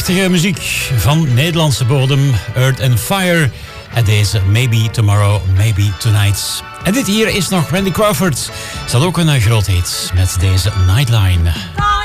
Prachtige muziek van Nederlandse bodem, Earth and Fire. En deze Maybe Tomorrow, Maybe Tonight. En dit hier is nog Randy Crawford. Ze had ook een groot hit met deze Nightline.